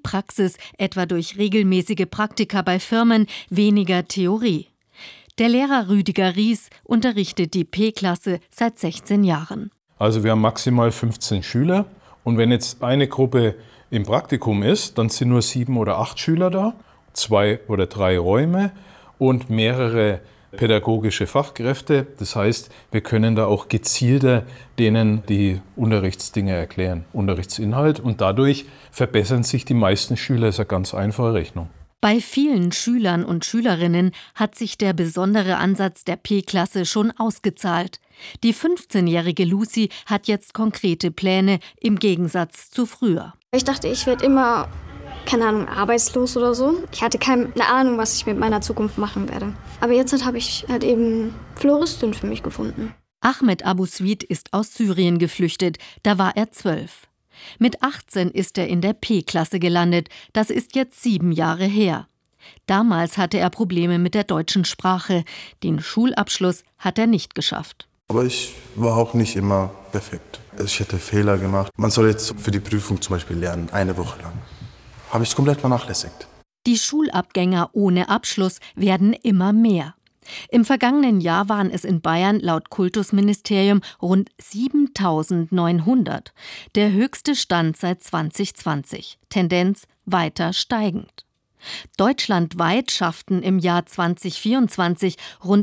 Praxis, etwa durch regelmäßige Praktika bei Firmen, weniger Theorie. Der Lehrer Rüdiger Ries unterrichtet die P-Klasse seit 16 Jahren. Also wir haben maximal 15 Schüler und wenn jetzt eine Gruppe im Praktikum ist, dann sind nur 7 oder 8 Schüler da, 2 oder 3 Räume und mehrere pädagogische Fachkräfte. Das heißt, wir können da auch gezielter denen die Unterrichtsdinge erklären, Unterrichtsinhalt, und dadurch verbessern sich die meisten Schüler. Das ist eine ganz einfache Rechnung. Bei vielen Schülern und Schülerinnen hat sich der besondere Ansatz der P-Klasse schon ausgezahlt. Die 15-jährige Lucy hat jetzt konkrete Pläne im Gegensatz zu früher. Ich dachte, ich werde immer, keine Ahnung, arbeitslos oder so. Ich hatte keine Ahnung, was ich mit meiner Zukunft machen werde. Aber jetzt habe ich halt eben Floristin für mich gefunden. Ahmed Abu Swid ist aus Syrien geflüchtet, da war er 12. Mit 18 ist er in der P-Klasse gelandet, das ist jetzt 7 Jahre her. Damals hatte er Probleme mit der deutschen Sprache, den Schulabschluss hat er nicht geschafft. Aber ich war auch nicht immer perfekt. Ich hätte Fehler gemacht. Man soll jetzt für die Prüfung zum Beispiel lernen, eine Woche lang. Habe ich es komplett vernachlässigt. Die Schulabgänger ohne Abschluss werden immer mehr. Im vergangenen Jahr waren es in Bayern laut Kultusministerium rund 7.900. Der höchste Stand seit 2020. Tendenz weiter steigend. Deutschlandweit schafften im Jahr 2024 rund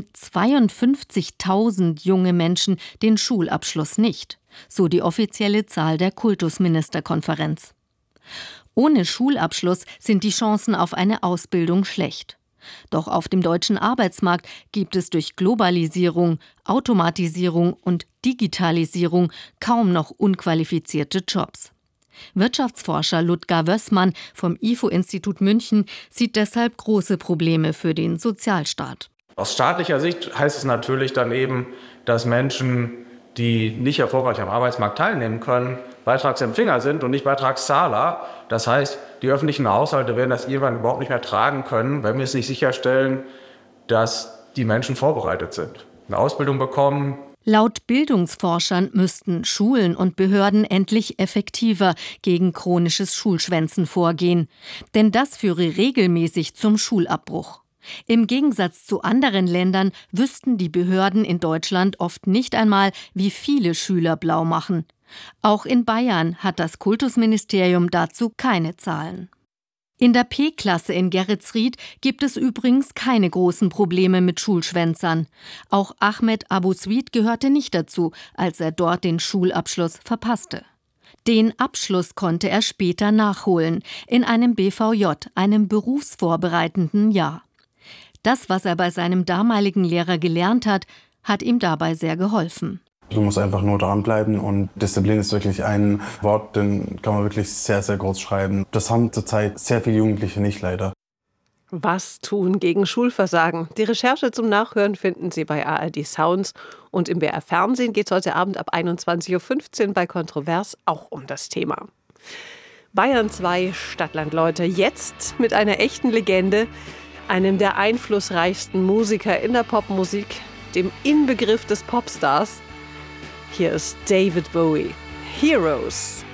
52.000 junge Menschen den Schulabschluss nicht, so die offizielle Zahl der Kultusministerkonferenz. Ohne Schulabschluss sind die Chancen auf eine Ausbildung schlecht. Doch auf dem deutschen Arbeitsmarkt gibt es durch Globalisierung, Automatisierung und Digitalisierung kaum noch unqualifizierte Jobs. Wirtschaftsforscher Ludger Wössmann vom IFO-Institut München sieht deshalb große Probleme für den Sozialstaat. Aus staatlicher Sicht heißt es natürlich dann eben, dass Menschen, die nicht erfolgreich am Arbeitsmarkt teilnehmen können, Beitragsempfänger sind und nicht Beitragszahler. Das heißt, die öffentlichen Haushalte werden das irgendwann überhaupt nicht mehr tragen können, wenn wir es nicht sicherstellen, dass die Menschen vorbereitet sind, eine Ausbildung bekommen. Laut Bildungsforschern müssten Schulen und Behörden endlich effektiver gegen chronisches Schulschwänzen vorgehen. Denn das führe regelmäßig zum Schulabbruch. Im Gegensatz zu anderen Ländern wüssten die Behörden in Deutschland oft nicht einmal, wie viele Schüler blau machen. Auch in Bayern hat das Kultusministerium dazu keine Zahlen. In der P-Klasse in Geretsried gibt es übrigens keine großen Probleme mit Schulschwänzern. Auch Ahmed Abu Swid gehörte nicht dazu, als er dort den Schulabschluss verpasste. Den Abschluss konnte er später nachholen, in einem BVJ, einem berufsvorbereitenden Jahr. Das, was er bei seinem damaligen Lehrer gelernt hat, hat ihm dabei sehr geholfen. Du musst einfach nur dranbleiben, und Disziplin ist wirklich ein Wort, den kann man wirklich sehr, sehr groß schreiben. Das haben zurzeit sehr viele Jugendliche nicht, leider. Was tun gegen Schulversagen? Die Recherche zum Nachhören finden Sie bei ARD Sounds, und im BR Fernsehen geht es heute Abend ab 21.15 Uhr bei Kontrovers auch um das Thema. Bayern 2 Stadtland, Leute, jetzt mit einer echten Legende, einem der einflussreichsten Musiker in der Popmusik, dem Inbegriff des Popstars. Hier ist David Bowie. Heroes.